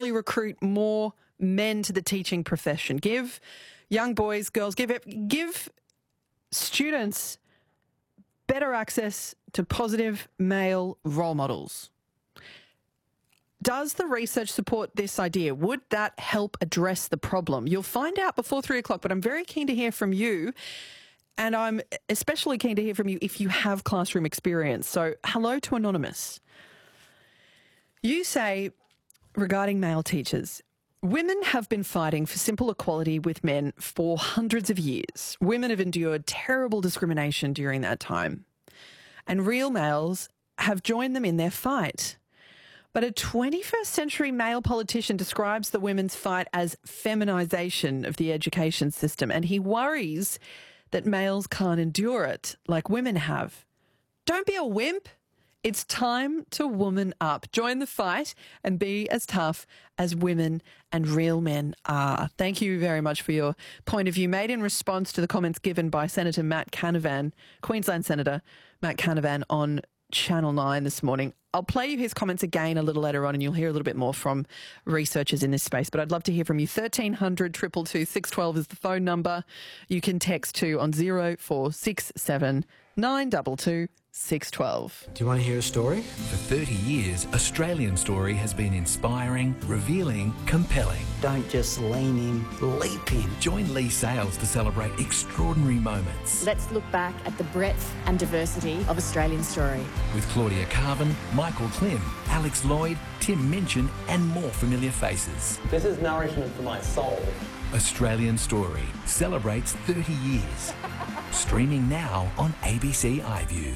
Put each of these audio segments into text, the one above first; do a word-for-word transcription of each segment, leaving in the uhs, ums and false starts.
really recruit more men to the teaching profession. Give young boys, girls, give it, give students better access to positive male role models. Does the research support this idea? Would that help address the problem? You'll find out before three o'clock, but I'm very keen to hear from you. And I'm especially keen to hear from you if you have classroom experience. So hello to Anonymous. You say, regarding male teachers, women have been fighting for simple equality with men for hundreds of years. Women have endured terrible discrimination during that time. And real males have joined them in their fight. But a twenty-first century male politician describes the women's fight as feminisation of the education system, and he worries that males can't endure it like women have. Don't be a wimp. It's time to woman up. Join the fight and be as tough as women and real men are. Thank you very much for your point of view, made in response to the comments given by Senator Matt Canavan, Queensland Senator Matt Canavan, on Channel nine this morning. I'll play you his comments again a little later on and you'll hear a little bit more from researchers in this space. But I'd love to hear from you. thirteen hundred, two two two, six one two is the phone number. You can text to on zero four six seven, nine two two, six one two. Do you want to hear a story? For thirty years, Australian Story has been inspiring, revealing, compelling. Don't just lean in, leap in. Join Lee Sales to celebrate extraordinary moments. Let's look back at the breadth and diversity of Australian Story. With Claudia Carvin, Michael Klim, Alex Lloyd, Tim Minchin and more familiar faces. This is nourishment for my soul. Australian Story celebrates thirty years. Streaming now on A B C iView.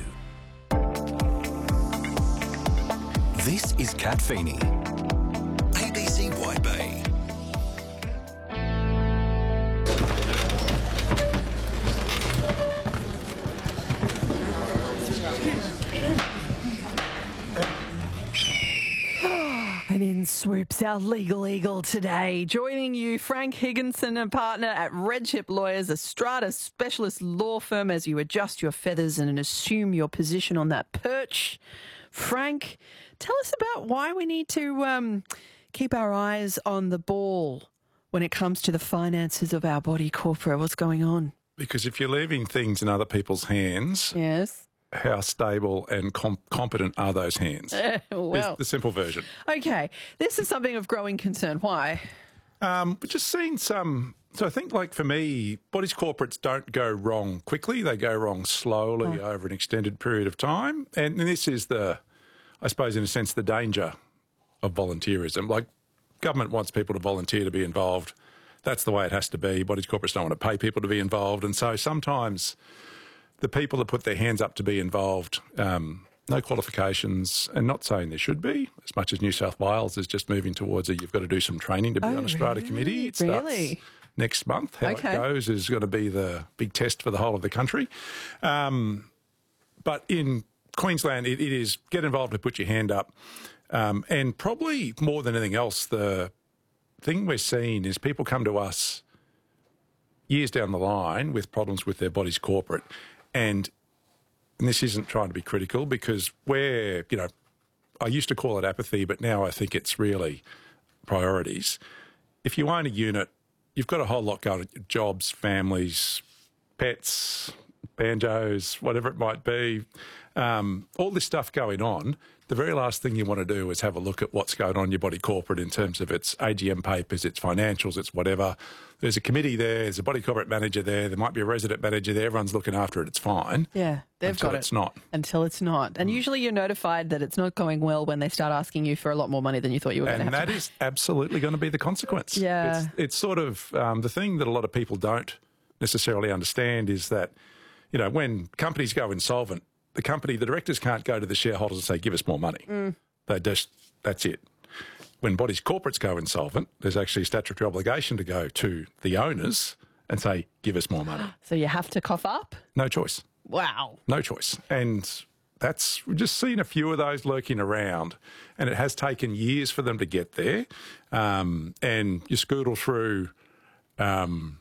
This is Kat Feeney, A B C Wide Bay. And in swoops our legal eagle today. Joining you, Frank Higginson, a partner at Redchip Lawyers, a strata specialist law firm, as you adjust your feathers and assume your position on that perch. Frank, tell us about why we need to um, keep our eyes on the ball when it comes to the finances of our body corporate. What's going on? Because if you're leaving things in other people's hands, yes, how stable and com- competent are those hands? Uh, well, is the simple version. Okay, this is something of growing concern. Why? Um, we've just seen some. So I think, like for me, bodies corporates don't go wrong quickly. They go wrong slowly oh. over an extended period of time. And this is the, I suppose, in a sense, the danger of volunteerism. Like, government wants people to volunteer to be involved. That's the way it has to be. Bodies corporates don't want to pay people to be involved. And so sometimes the people that put their hands up to be involved, um, no qualifications, and not saying there should be, as much as New South Wales is just moving towards a, you've got to do some training to be oh, on a strata really? committee. It really? starts next month. How okay. it goes is going to be the big test for the whole of the country. Um, but in Queensland, it, it is get involved and put your hand up. Um, and probably more than anything else, the thing we're seeing is people come to us years down the line with problems with their bodies corporate. And, and this isn't trying to be critical because we're, you know, I used to call it apathy, but now I think it's really priorities. If you own a unit, you've got a whole lot going on, jobs, families, pets, banjos, whatever it might be, um, all this stuff going on. The very last thing you want to do is have a look at what's going on in your body corporate in terms of its A G M papers, its financials, its whatever. There's a committee there, there's a body corporate manager there, there might be a resident manager there, everyone's looking after it, it's fine. Yeah, they've until got it. it's not. Until it's not. And mm. usually you're notified that it's not going well when they start asking you for a lot more money than you thought you were going to have to And that is absolutely going to be the consequence. Yeah. It's, it's sort of um, the thing that a lot of people don't necessarily understand is that, you know, when companies go insolvent, the company, the directors can't go to the shareholders and say, give us more money. Mm. They just, that's it. When bodies corporates go insolvent, there's actually a statutory obligation to go to the owners and say, give us more money. So you have to cough up? No choice. Wow. No choice. And that's, we've just seen a few of those lurking around, and it has taken years for them to get there. Um, and you scoodle through, um,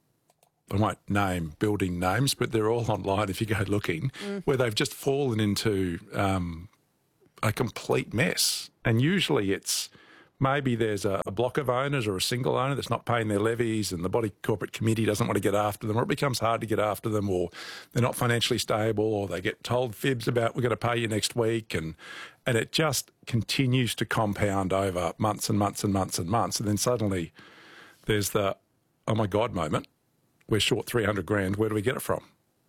I won't name building names, but they're all online if you go looking, mm. where they've just fallen into um, a complete mess. And usually it's maybe there's a, a block of owners or a single owner that's not paying their levies and the body corporate committee doesn't want to get after them, or it becomes hard to get after them, or they're not financially stable, or they get told fibs about we're going to pay you next week, and and it just continues to compound over months and months and months and months. And then suddenly there's the, oh my God moment, we're short three hundred grand, where do we get it from?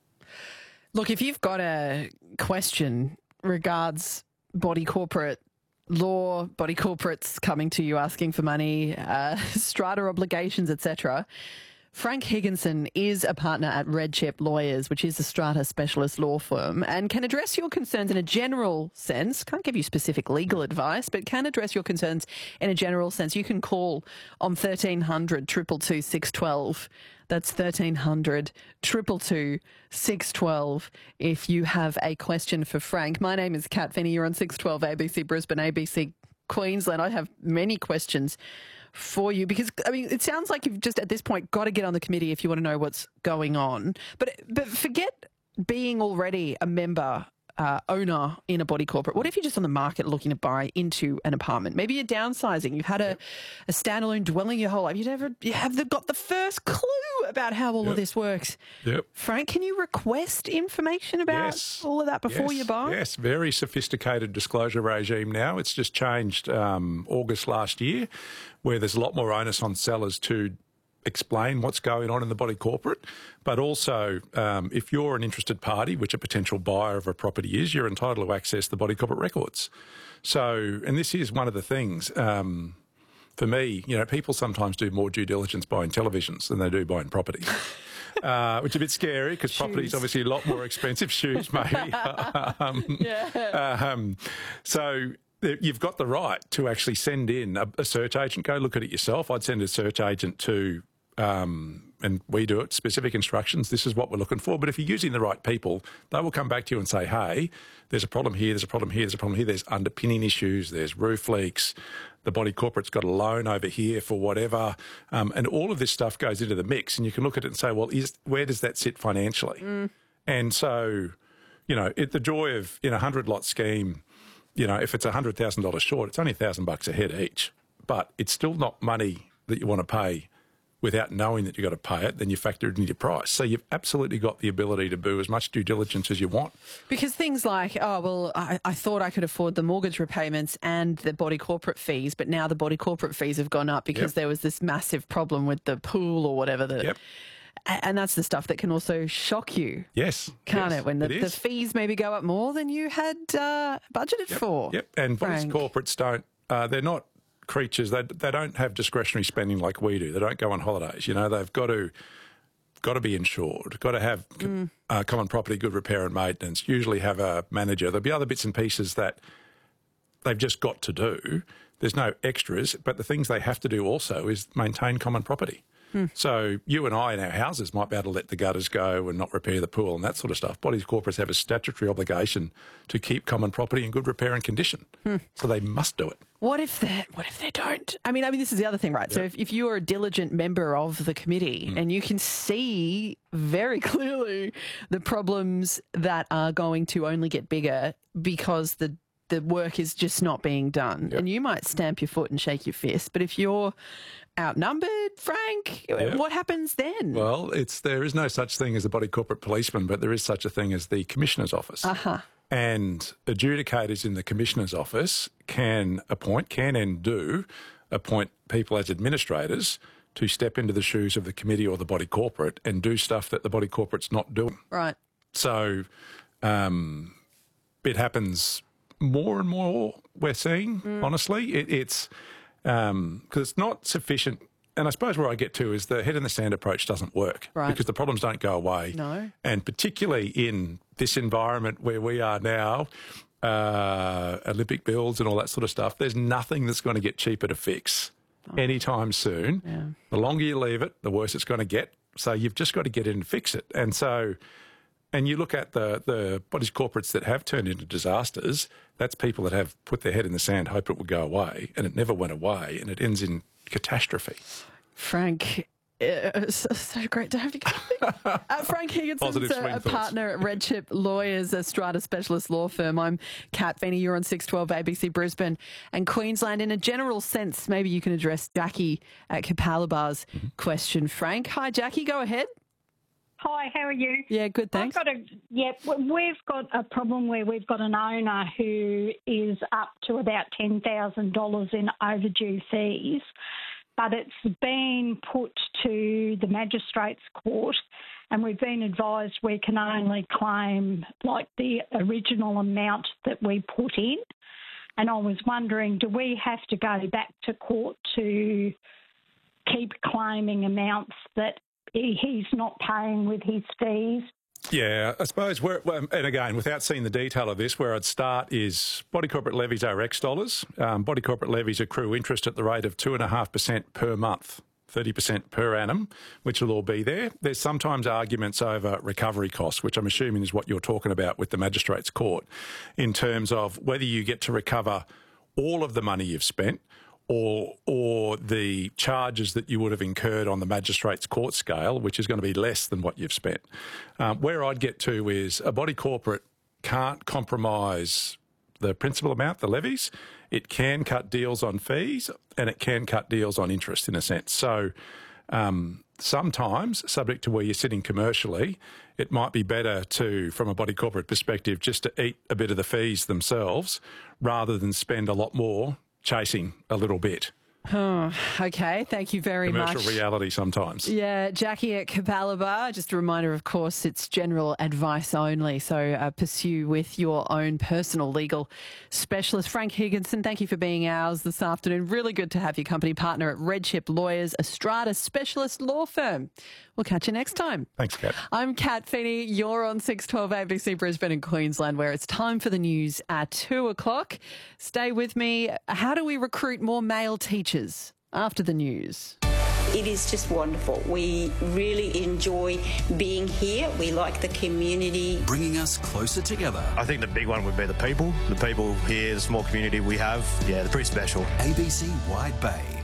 Look, if you've got a question regards body corporate law, body corporates coming to you asking for money, uh, strata obligations, et cetera, Frank Higginson is a partner at Redchep Lawyers, which is a strata specialist law firm, and can address your concerns in a general sense. Can't give you specific legal advice, but can address your concerns in a general sense. You can call on thirteen hundred, two two two, six one two. That's thirteen hundred, two two two, six one two if you have a question for Frank. My name is Kat Finney. You're on six twelve A B C Brisbane, A B C Queensland. I have many questions for you because, I mean, it sounds like you've just at this point got to get on the committee if you want to know what's going on. But but forget being already a member Uh, owner in a body corporate. What if you're just on the market looking to buy into an apartment? Maybe you're downsizing. You've had a, a standalone dwelling your whole life. You never you have the, got the first clue about how all Yep. of this works. Yep. Frank, can you request information about Yes. all of that before Yes. you buy? Yes, very sophisticated disclosure regime now. It's just changed um, August last year, where there's a lot more onus on sellers to explain what's going on in the body corporate, but also um, if you're an interested party, which a potential buyer of a property is, you're entitled to access the body corporate records. So, and this is one of the things, um, for me, you know, people sometimes do more due diligence buying televisions than they do buying property. Uh, which is a bit scary because property is obviously a lot more expensive. Shoes, maybe. um, Yeah. um, so you've got the right to actually send in a, a search agent. Go look at it yourself. I'd send a search agent to, um, and we do it, specific instructions. This is what we're looking for. But if you're using the right people, they will come back to you and say, hey, there's a problem here, there's a problem here, there's a problem here, there's underpinning issues, there's roof leaks, the body corporate's got a loan over here for whatever. Um, and all of this stuff goes into the mix. And you can look at it and say, well, is, where does that sit financially? Mm. And so, you know, it, the joy of, in a hundred-lot scheme, you know, if it's one hundred thousand dollars short, it's only one thousand bucks a head each. But it's still not money that you want to pay without knowing that you've got to pay it, then you factor it into your price. So you've absolutely got the ability to do as much due diligence as you want. Because things like, oh, well, I, I thought I could afford the mortgage repayments and the body corporate fees, but now the body corporate fees have gone up because Yep. there was this massive problem with the pool or whatever. That, Yep. And that's the stuff that can also shock you. Yes. Can't yes, it? When the, it the is. fees maybe go up more than you had uh, budgeted Yep. for. Yep. And body Frank. corporates don't, uh, they're not creatures. They, they don't have discretionary spending like we do. They don't go on holidays. You know, they've got to, got to be insured, got to have Mm. uh, common property, good repair and maintenance, usually have a manager. There'll be other bits and pieces that they've just got to do. There's no extras, but the things they have to do also is maintain common property. Hmm. So you and I in our houses might be able to let the gutters go and not repair the pool and that sort of stuff. Body corporates have a statutory obligation to keep common property in good repair and condition. Hmm. So they must do it. What if they What if they don't? I mean, I mean, this is the other thing, right? So if, if you are a diligent member of the committee Mm. and you can see very clearly the problems that are going to only get bigger because the the work is just not being done, Yep. and you might stamp your foot and shake your fist. But if you're outnumbered, Frank, Yep. what happens then? Well, it's there is no such thing as a body corporate policeman, but there is such a thing as the Commissioner's Office. Uh-huh. And adjudicators in the Commissioner's Office can appoint, can and do appoint people as administrators to step into the shoes of the committee or the body corporate and do stuff that the body corporate's not doing. Right. So um, it happens more and more, we're seeing, Mm. honestly. It, it's because um, it's not sufficient. And I suppose where I get to is the head in the sand approach doesn't work Right. because the problems don't go away. No. And particularly in this environment where we are now, uh, Olympic builds and all that sort of stuff, there's nothing that's going to get cheaper to fix Oh. anytime soon. Yeah. The longer you leave it, the worse it's going to get. So you've just got to get in and fix it. And so, and you look at the, the bodies corporates that have turned into disasters, that's people that have put their head in the sand, hope it would go away, and it never went away, and it ends in catastrophe. Frank, Uh, so, so great to have you. uh, Frank Higginson's Positive a, swing a thoughts. partner at Redchip Lawyers, a strata specialist law firm. I'm Kat Feeney. You're on six twelve A B C Brisbane and Queensland. In a general sense, maybe you can address Jackie at Capalabar's mm-hmm. question. Frank, hi Jackie, go ahead. Hi, how are you? Yeah, good, thanks. I've got a, yeah, we've got a problem where we've got an owner who is up to about ten thousand dollars in overdue fees, but it's been put to the magistrates court and we've been advised we can only claim like the original amount that we put in. And I was wondering, do we have to go back to court to keep claiming amounts that he's not paying with his fees? Yeah, I suppose, where, and again, without seeing the detail of this, where I'd start is body corporate levies are X dollars. Um, body corporate levies accrue interest at the rate of two point five percent per month, thirty percent per annum, which will all be there. There's sometimes arguments over recovery costs, which I'm assuming is what you're talking about with the magistrates court, in terms of whether you get to recover all of the money you've spent or or the charges that you would have incurred on the magistrates court scale, which is going to be less than what you've spent. Um, where I'd get to is a body corporate can't compromise the principal amount, the levies. It can cut deals on fees and it can cut deals on interest in a sense. So um, sometimes, subject to where you're sitting commercially, it might be better to, from a body corporate perspective, just to eat a bit of the fees themselves rather than spend a lot more chasing a little bit. Oh, okay. Thank you very Commercial much. Commercial reality sometimes. Yeah, Jackie at Capalabar. Just a reminder, of course, it's general advice only, so uh, pursue with your own personal legal specialist. Frank Higginson, thank you for being ours this afternoon. Really good to have your company partner at Redchip Lawyers, a strata specialist law firm. We'll catch you next time. Thanks, Kat. I'm Kat Feeney. You're on six twelve A B C Brisbane and Queensland, where it's time for the news at two o'clock. Stay with me. How do we recruit more male teachers? After the news. It is just wonderful. We really enjoy being here. We like the community. Bringing us closer together. I think the big one would be the people. The people here, the small community we have, yeah, they're pretty special. A B C Wide Bay.